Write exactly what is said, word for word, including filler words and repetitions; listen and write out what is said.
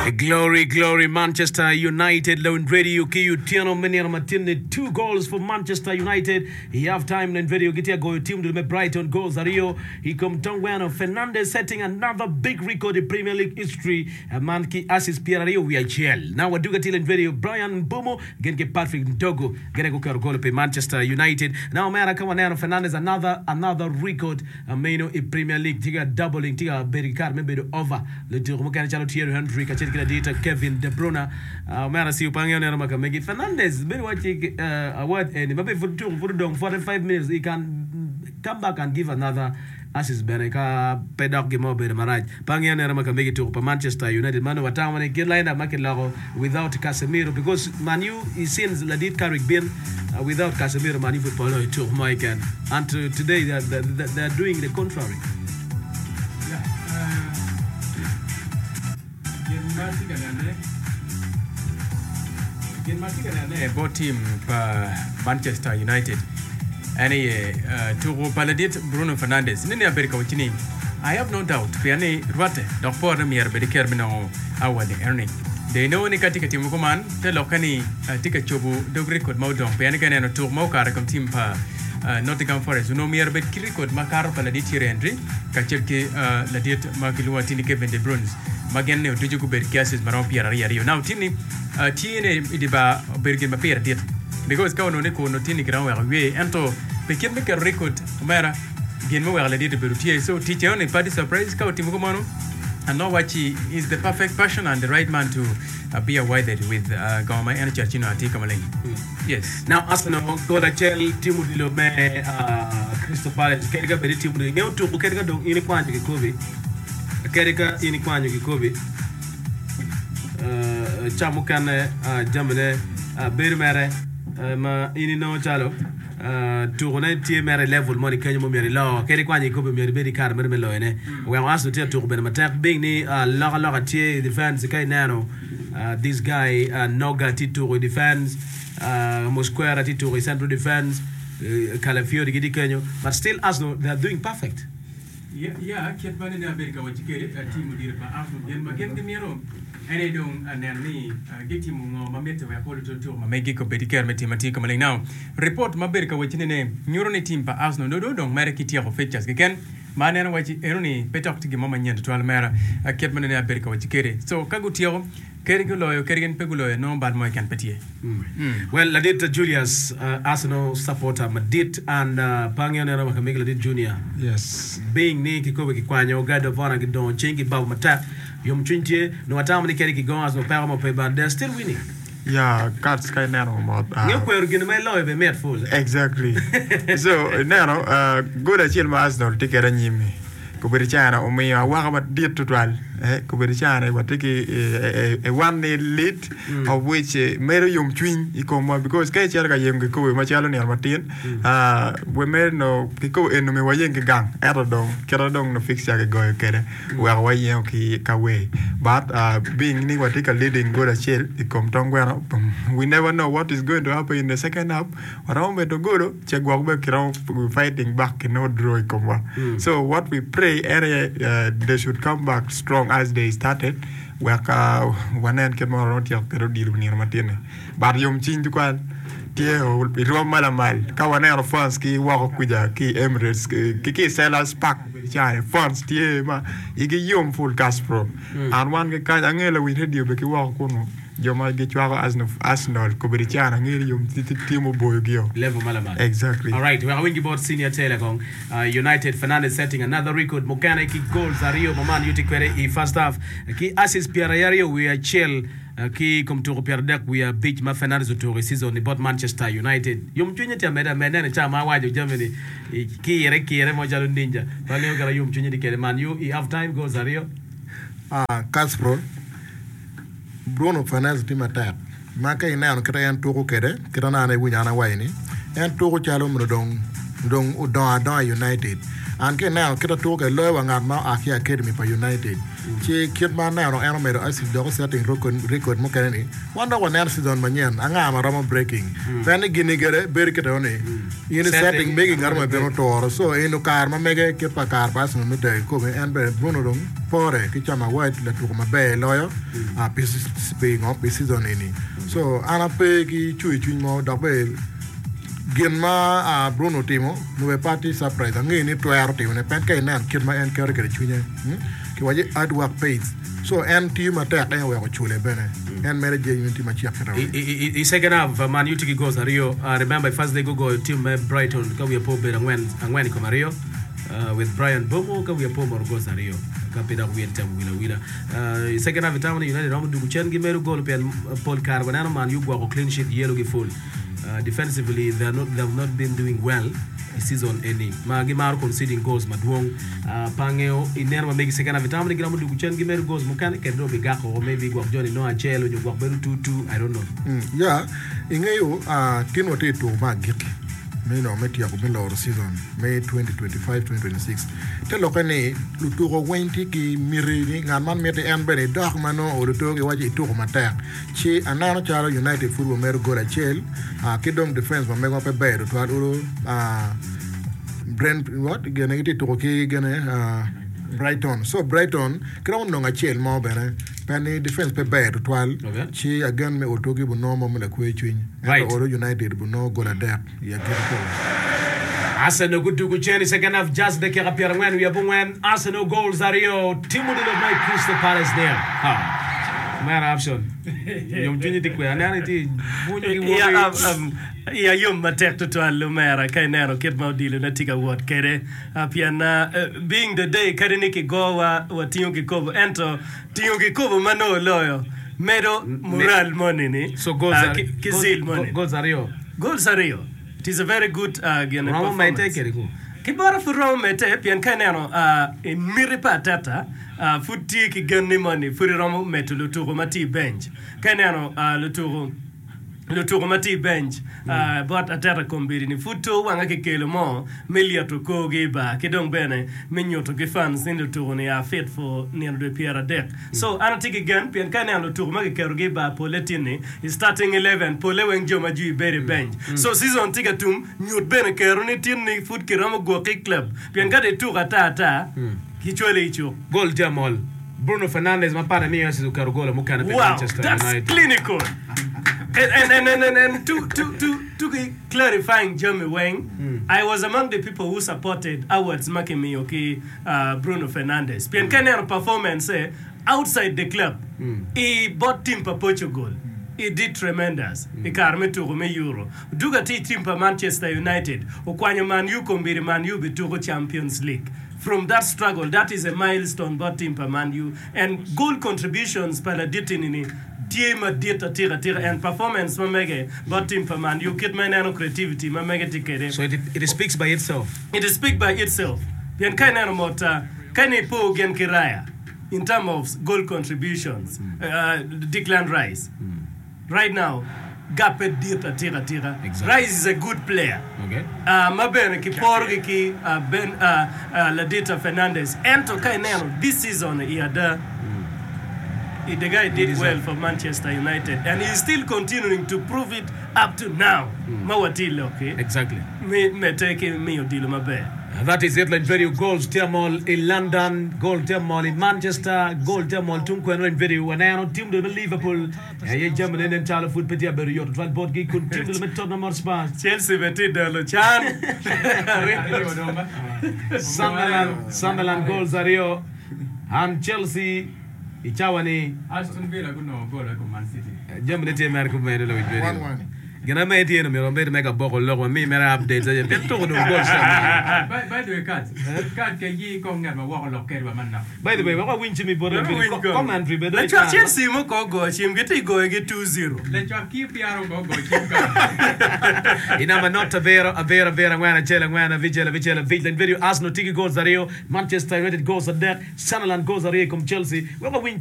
Glory, glory, Manchester United. Lone Radio, Kiyu Tiano Menier Martin, two goals for Manchester United. He have time and video get go team to the Brighton goals. Rio, he come Tongwano Fernandez setting another big record in Premier League history. A man ki assist Pierre Rio we are chill. Now we do get in video Brian Mbomo again get Patrick Ntogo get go goal pe Manchester United. Now man come on Fernandez another another record a main in Premier League. Tiga doubling tiga Bericard maybe the over. Le tour mo kan chalo Thierry Henry ka data Kevin De Bruyne uh mara si upangyo na maka megi Fernandez been watching uh award and maybe for two for dong forty-five minutes he can come back and give another assist beneka pedok game over maraj pangyo na maka megi to pa Manchester United mano watawa ne get line up market lago without Casemiro because Man U is since la dit Caribbean uh, without Casemiro Man U football to Mike and, and to, today they are, they, they are doing the contrary. Both team pa Manchester United ani uh, to paladit Bruno Fernandes nini America wachini I have no doubt piani ruate dokpo premier bediker bino awadi earning they know ni katika timu kuman te lokani tika chobu dog record maudong piani kana no to mau kar kam team pa Uh, Nottingham Forest no mier bet record makar pala dit Thierry Henry ka cerke uh, la dit makilwa tini Kevin De Bruyne magen ne tuju ko ber kiasis maron Pierre Rio now tini uh, tini idiba bergen ma Pierre dit because ka no ne ko no tini gran wa we ento pe ken be record mera gen mo wa la dit berutie so titi on pas de surprise ka timu ko mano and know what he is the perfect person and the right man to uh, be awarded with uh, Goma and Churchino ati kamaling. Mm. Yes. Now Arsenal go da chel timu dilo me uh, Crystal Palace kerika beri timu de ngeu tu kerika dong ini kwanju kikobi. Kerika ini kwanju kikobi. Uh chamu kan uh, jamne uh, beri mere uh, ma ini no chalo uh tourner tie mere level moni kanyo mo mere law keri kwani ko be mere beri kar mere melo ene we aso tie tour ben matak bing ni uh, la la tie defense kai nano uh, this guy uh, Noga Tito defense uh Mosquera Tito central defense uh, Calafiori gidi kanyo but still Arsenal they are doing perfect. Yeah, yeah, kiat bani na America wachikere timu dire pa Arsenal gen magen de mero ene dong anani geti mu ngo mamete wa polo to mamegi ko bediker meti mati kamaling now report maberka wachine ne nyurone team pa Arsenal do do dong mara kitia ko fetchas ken manena wachi eroni petok tigi mama nyendo to almera kiat bani na America wachikere so kagutio Kerigulo, Kerigan Pegulo, no bad moy can petie. Mm. Mm. Well, Ladit Julius, uh, Arsenal supporter, Madit and uh, Pangian and Ladit Junior Yes. Being Niki Kobe Kwanyo, God of Honor, Gidon, Chinky Bob Mata, Yum Chinche, no Atamani Keriki Gons, no Paramo Pay, but they're still winning. Yeah, God's kind of about. You're going to my love, a made full. Exactly. So, now, uh, good at Chilma Arsenal, take a name. Kubirichana umi wa kama dit total eh kubirichana watiki a one lead mm. of which uh, mero yum twin ikoma because kai chalga yem ko ma chalo ni Martin ah we mer no kiko eno me wayen ke gang era dong kera dong no fix ya go kere wa wa yem ki kawe but uh, being ni watika leading go chel ikom tongwa we never know what is going to happen in the second half around to go chegwa be kira fighting back no draw ikoma mm. So what we pray area uh, they should come back strong as they started waka wanen ke mo roti pero diru ni matine bar yom chin tukal tie o ro mala mal ka wanen France ki wa ko kuja ki Emirates ki ki Sellers Park ja France tie ma igi yom full Gazprom mm. and one ke ka angela wi radio be ki wa ko no Joma get you Arsenal Arsenal Kubirichana ngiri yum timo boyo gio level malama exactly. All right, we are winning about senior Telecom uh, United Fernandez setting another record Mokana ki goals Ario Maman Yuti Kwere in first half ki assist Pierre Yario we are chill uh, ki kom to Pierre Deck we are beat ma Fernandez to season about Manchester United yum chunye ta meda meda ne chama wajo Germany ki yere ki yere mo jalo ninja bale gara yum chunye dikere Man you have time goals Ario ah Castro Bruno Fernandes di matat maka ina on kata yan toko kede kira na ne winya na waini yan toko chalo mo dong dong udon adon United an ke na kira toko lo wa ngat ma aki academy pa United che kit man na no eno medo asif do setting record record mo kanani wanda wana season manyan anga ma rama breaking fani gini gere berke to ne in setting making arma beno toro so eno kar ma mege ke pa kar pas no mede ko me en be Bruno dong pore ki chama white la to ma be loyo a participating on season ini so ana pe ki chui chui mo da be gen ma a Bruno timo no be party surprise ngi ni to yar timo ne pen kay nan kit ma en kere kere chui ne ki waje ad work pace so en team attack den we ko chule bene en mere je unity ma chiak taw i second half Man U tiki goes Rio uh, remember first day go go team uh, Brighton ka we po be ngwen ngwen ko Mario uh, with Brian Bomo ka we po mor goes Rio ka peda we tam wila wila uh, second half time United ram du chen gi meru goal pen Paul Carbonano Man U go clean sheet yellow gi full uh, defensively they are not they have not been doing well this season any magi mar conceding goals madwong uh, pangeo inerma megi second half time gi ram du chen gi meru goals mukan ke do be gako maybe go Johnny no achelo jo go beru two two I don't know mm, yeah ingeyo uh, kino te to ma gik me no meti ya ko bin lawro season May twenty twenty-five twenty twenty-six te lokane lu to ko wenti ki miri ni ngan man meti en bene dox mano o to ke waji to ko mata chi anano charo United football mer gora chel a uh, kidong defense ma mego pe bedo to alo a uh, Brent what gene iti to ko ki gene uh, Brighton so Brighton kram no ngachel mo bene pani defense pe bedo twal chi again me otogi bu no mo me ko echwin right oro United bu no gola dep ya gito Arsenal gudu gucheni second half just the kera pier ngwen we abungwen Arsenal goals Rio timu de my Crystal Palace there ha mara option yom jini tikwe anani ti bunyi wo ya um ya yom matek to to mera kai nero kit ma dilo na tika wot kere apiana being the day kare niki go wa wa tiyo ki kobo ento tiyo ki kobo mano loyo medo moral money ni so goals uh, are kizil money goals Rio goals Rio it is a very good uh gene performance Roma take it go kibara fu Roma mete pian kai nero uh in miripa tata uh futi ki gani money furi Roma mete lo turo mati bench kai nero uh lo turo lo turo mati bench uh but atata kombiri ni futo wanga ke kelo mo melia to ko ge ba ke dong bene menyoto ke fans ni lo turo ni a fit for ni de Pierre Deck so ana tiki gan pian kana lo turo ma ke kero ge ba poletini is starting eleven pole wen joma ju bere bench so season tiga tum nyot bene kero ni tin ni foot ke ramo go ke club pian ga de tu ata ata ki chole icho goal Jamal Bruno Fernandes mapana ni yasi ukaro goal mukana pe wow, Manchester that's United clinical and, and, and, and, and to, to, to, to clarifying Jeremy Wang, mm. I was among the people who supported awards Makemi okay, uh, Bruno Fernandes. Pian mm. performance eh, outside the club, mm. he bought team for Portugal. Mm. He did tremendous. He carme to me Euro. Duga ti team for Manchester United. Okwanya Man U kombiri Man U bitugo Champions League. From that struggle, that is a milestone bought team for Man U. And goal contributions para ditinini. Team data tira tira and performance mamege but team for Man you kid man no creativity mamege tikere so it, it speaks by itself it speaks by itself bien kaina no mota kaina po gen kiraya in terms of goal contributions mm. uh, Declan Rice mm. right now gap data tira tira exactly. Rice is a good player okay uh mabene ki porgi ki uh, ben uh, uh, Ladita Fernandez ento kaina no this season he had uh, the guy did well for Manchester United and he's still continuing to prove it up to now. Mawatilo, okay? Exactly. Me me take me odilo mabe. That is it. Like video goals Termol in London, goal Termol in Manchester, goal Termol Tunqueno in video. And I know team to Liverpool. Yeah, Germany and Charles Foot Petia Berriot. Twelve board gig could team to Tottenham Hotspur. Chelsea betti dalo chan. Sunderland, Sunderland goals Rio and Chelsea. Ichawani Aston Villa kuno goal ko Man City. Germany team er ko mede lo video. one one Gana me tie no me rombe me ka boko lo me me update je petto ko do goal sa. By by the way cat. Cat ke yi ko ngat ba wa lo ker ba man na. By the way, wa win chimi bodo commentary be do. La Chelsea mo ko go chim gete go ge two zero. Le cha ki piaro go go chim ka. Ina ma not vera vera vera ngwana chela ngwana vigela vigela vigela video Arsenal tiki goals Rio Manchester United goals at that Sunderland goals Rio come Chelsea. Wa win